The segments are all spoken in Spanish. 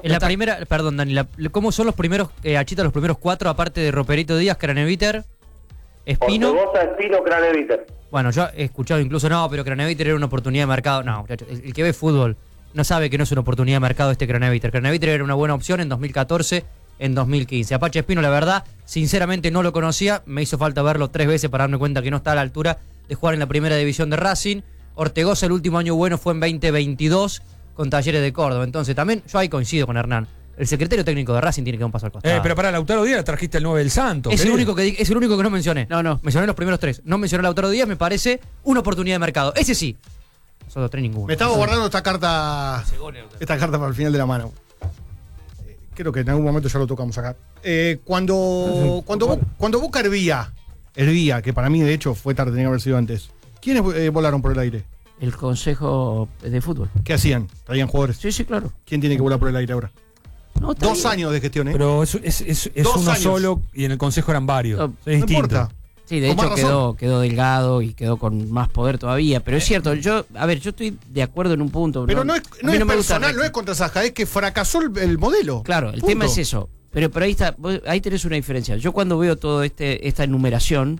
En la primera, perdón, Dani, ¿cómo son los primeros, Achita, los primeros 4, aparte de Roperito Díaz, Craneviter, Espino? Ortegoza, Espino, Craneviter. Bueno, yo he escuchado incluso, no, pero Craneviter era una oportunidad de mercado. No, muchachos, el que ve fútbol no sabe que no es una oportunidad de mercado Craneviter. Craneviter era una buena opción en 2014, en 2015. Apache Espino, la verdad, sinceramente no lo conocía. Me hizo falta verlo 3 veces para darme cuenta que no está a la altura de jugar en la primera división de Racing. Ortegoza, el último año bueno fue en 2022 con Talleres de Córdoba. Entonces también yo ahí coincido con Hernán. El secretario técnico de Racing tiene que dar un paso al costado. Pero para Lautaro Díaz trajiste el 9 del Santos. Es el único que no mencioné. No. Mencioné los primeros 3. No mencioné a Lautaro Díaz, me parece una oportunidad de mercado. Ese sí. Los otros 3 ninguno. Me estaba guardando esta carta para el final de la mano. Creo que en algún momento ya lo tocamos acá. Cuando Boca hervía, que para mí de hecho fue tarde, tenía que haber sido antes. ¿Quiénes volaron por el aire? El Consejo de Fútbol. ¿Qué hacían? ¿Traían jugadores? Sí, claro. ¿Quién tiene que volar por el aire ahora? No, 2 años de gestión, ¿eh? Pero es uno años. solo y en el consejo eran varios. No, es distinto. importa. Sí, de hecho quedó delgado y quedó con más poder todavía. Pero es cierto, yo estoy de acuerdo en un punto. Pero no es personal, no es contra Saja, es que fracasó el modelo. Claro, el tema es eso. Pero ahí está, ahí tenés una diferencia. Yo cuando veo todo esta enumeración,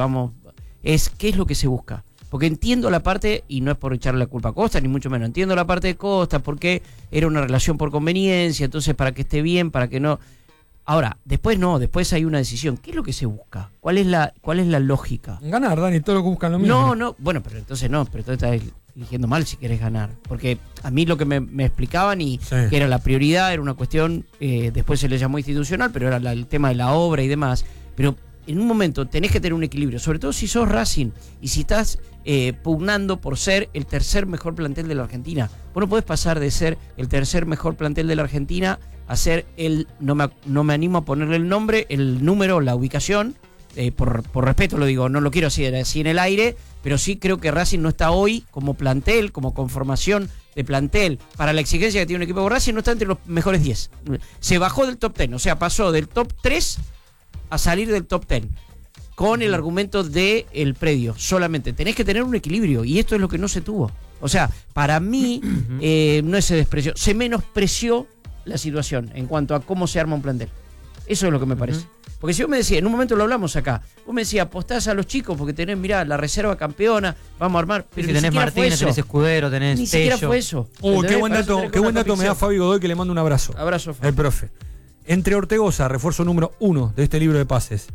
es qué es lo que se busca. Porque entiendo la parte, y no es por echarle la culpa a Costa, ni mucho menos, entiendo la parte de Costa, porque era una relación por conveniencia, entonces para que esté bien, para que no... Ahora, después hay una decisión. ¿Qué es lo que se busca? ¿Cuál es la lógica? Ganar, Dani, todo lo que buscan lo mismo. No, bueno, pero entonces estás eligiendo mal si querés ganar. Porque a mí lo que me explicaban que era la prioridad, era una cuestión, después se le llamó institucional, pero era el tema de la obra y demás. Pero en un momento tenés que tener un equilibrio, sobre todo si sos Racing y si estás pugnando por ser el tercer mejor plantel de la Argentina. Vos no podés pasar de ser el tercer mejor plantel de la Argentina a ser no me animo a ponerle el nombre, el número, la ubicación, por respeto lo digo, no lo quiero así en el aire, pero sí creo que Racing no está hoy como plantel, como conformación de plantel, para la exigencia que tiene un equipo de Racing, no está entre los mejores 10. Se bajó del top 10, o sea, pasó del top 3 a salir del top 10. Con el argumento del predio, solamente. Tenés que tener un equilibrio, y esto es lo que no se tuvo. O sea, para mí, no se despreció, se menospreció la situación en cuanto a cómo se arma un plantel. Eso es lo que me parece. Porque si vos me decías, en un momento lo hablamos acá, vos me decías, apostás a los chicos porque tenés, mirá, la reserva campeona, vamos a armar. Pero si tenés Martínez, tenés Escudero, tenés Ni siquiera fue eso. Qué buen dato me da Fabi Godoy, que le mando un abrazo. Abrazo, Fabi. El profe. Entre Ortegoza, refuerzo número 1 de este libro de pases,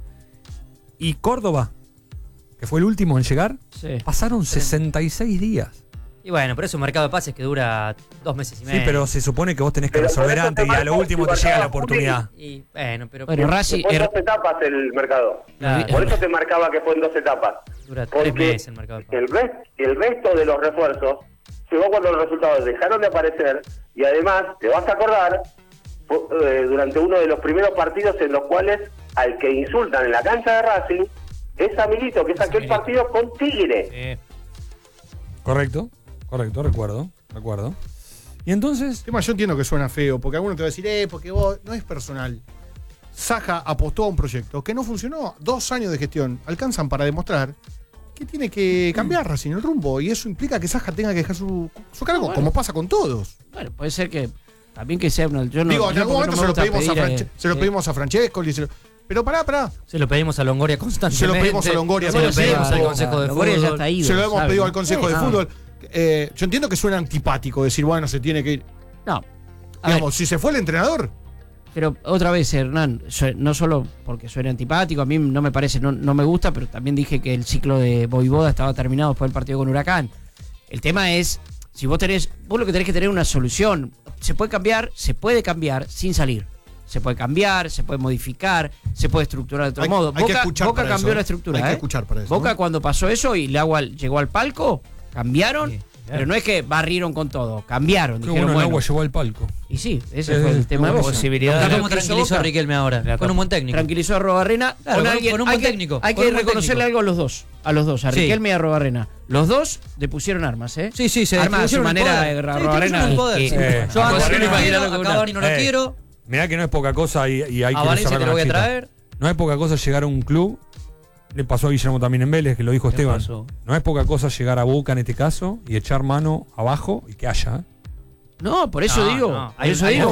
y Córdoba, que fue el último en llegar, pasaron 66 días. Y bueno, pero es un mercado de pases que dura 2 meses y medio. Sí, pero se supone que vos tenés que resolver antes y a lo último te llega la oportunidad. Y bueno, pero Racing fue en 2 etapas el mercado. Claro. Por eso te marcaba que fue en 2 etapas. Dura 3 meses el mercado de pases. El resto de los refuerzos llegó cuando los resultados dejaron de aparecer, y además, te vas a acordar, durante uno de los primeros partidos en los cuales al que insultan en la cancha de Racing es a Milito, que es aquel partido con Tigre. Correcto, recuerdo. Y entonces... Yo entiendo que suena feo, porque alguno te va a decir, porque vos, no es personal. Saja apostó a un proyecto que no funcionó. 2 años de gestión alcanzan para demostrar que tiene que cambiar Racing el rumbo, y eso implica que Saja tenga que dejar su cargo, como pasa con todos. Bueno, puede ser que también que sea una... En algún momento se lo pedimos a Francesco, pero pará. Se lo pedimos a Longoria constantemente. Se lo pedimos a Longoria. Se lo pedimos al Consejo de Fútbol. Ya está ido, se lo hemos ¿sabes? pedido al Consejo de Fútbol. Yo entiendo que suena antipático decir, bueno, se tiene que ir. No. Digamos, si se fue el entrenador. Pero otra vez, Hernán, no solo porque suena antipático, a mí no me parece, no me gusta, pero también dije que el ciclo de Voivoda estaba terminado después del partido con Huracán. El tema es, si vos lo que tenés que tener una solución. Se puede cambiar sin salir. Se puede cambiar, se puede modificar, se puede estructurar de otro modo. Boca cambió la estructura. Hay que escuchar para eso. Boca cuando pasó eso y llegó al palco, cambiaron, pero no es que barrieron con todo, cambiaron. Dijeron, el agua llegó al palco. Y sí, ese fue el tema de Boca. ¿Cómo tranquilizó a Riquelme ahora? Con un buen técnico. Tranquilizó a Arrobarrena. Con un buen técnico. Hay que reconocerle algo a los dos. A Riquelme y a Arrobarrena. Los dos le pusieron armas, ¿eh? Sí, se armas a su manera de Arrobarrena. Yo a Cavani no lo quiero. Mirá que no es poca cosa y hay que... A Valencia te lo voy a traer. No es poca cosa llegar a un club. Le pasó a Guillermo también en Vélez, que lo dijo Esteban. No es poca cosa llegar a Boca en este caso y echar mano abajo y que haya. No, por eso digo. Hay